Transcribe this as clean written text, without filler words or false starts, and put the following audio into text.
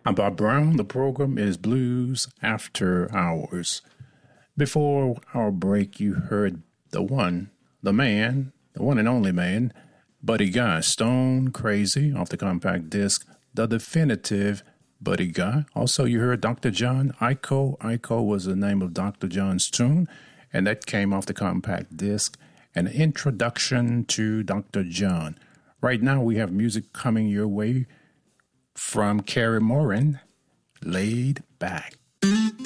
I'm Bob Brown. The program is Blues After Hours. Before our break, you heard the one and only man, Buddy Guy, Stone Crazy off the compact disc, The Definitive Buddy Guy. Also, you heard Dr. John, Iko. Iko was the name of Dr. John's tune, and that came off the compact disc, An Introduction to Dr. John. Right now, we have music coming your way from Carrie Morin, Laid Back.